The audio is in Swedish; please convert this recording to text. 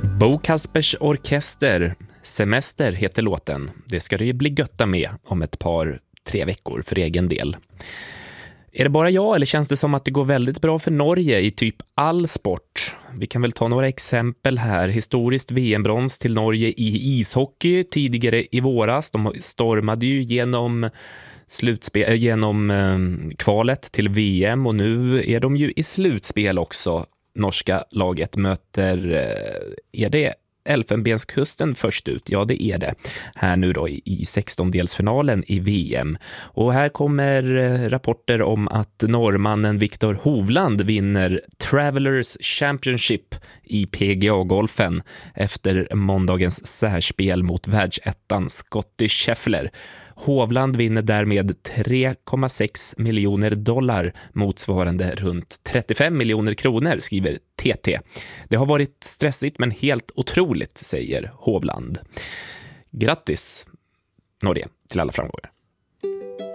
Bo Kaspers Orkester, Semester heter låten. Det ska det ju bli götta med om ett par 3 veckor för egen del. Är det bara jag eller känns det som att det går väldigt bra för Norge i typ all sport? Vi kan väl ta några exempel här. Historiskt VM-brons till Norge i ishockey tidigare i våras. De stormade ju genom kvalet till VM och nu är de ju i slutspel också. Norska laget möter, är det Elfenbenskusten först ut? Ja, det är det. Här nu då i 16-delsfinalen i VM. Och här kommer rapporter om att norrmannen Viktor Hovland vinner Travelers Championship i PGA-golfen efter måndagens särspel mot världsettan Scottie Scheffler. Hovland vinner därmed 3,6 miljoner dollar motsvarande runt 35 miljoner kronor, skriver TT. Det har varit stressigt men helt otroligt, säger Hovland. Grattis Norge till alla framgångar.